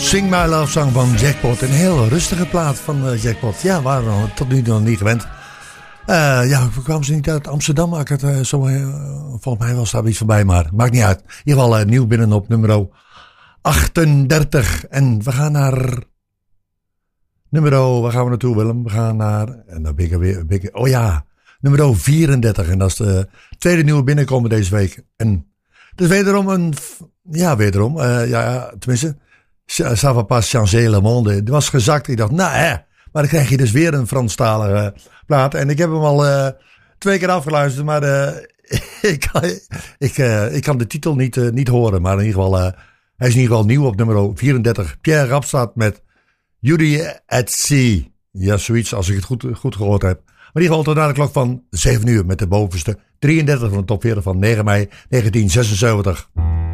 Sing My Love Song van Jackpot. Een heel rustige plaat van Jackpot. Ja, waren we tot nu toe nog niet gewend. Kwamen ze niet uit Amsterdam? Volgens mij was daar iets voorbij, maar maakt niet uit. In ieder geval nieuw binnen op nummer 38. En we gaan naar... waar gaan we naartoe, Willem? We gaan naar... En dan ben ik weer... Oh ja, nummer 34. En dat is de tweede nieuwe binnenkomen deze week. En dus wederom tenminste... Ça va pas changer le monde. Het was gezakt. Ik dacht, maar dan krijg je dus weer een Franstalige plaat. En ik heb hem al 2 keer afgeluisterd, maar ik kan de titel niet horen. Maar in ieder geval, hij is in ieder geval nieuw op nummer 34. Pierre Rapstad met Judy at Sea. Ja, zoiets als ik het goed gehoord heb. Maar in ieder geval tot na de klok van 7 uur met de bovenste 33 van de top 40 van 9 mei 1976.